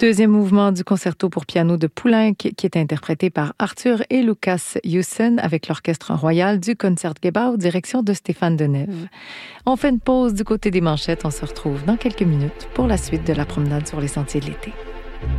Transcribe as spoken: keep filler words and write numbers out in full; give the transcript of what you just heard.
Deuxième mouvement du concerto pour piano de Poulenc qui est interprété par Arthur et Lucas Jussen avec l'Orchestre Royal du Concertgebouw, direction de Stéphane Denève. On fait une pause du côté des manchettes, on se retrouve dans quelques minutes pour la suite de la promenade sur les sentiers de l'été.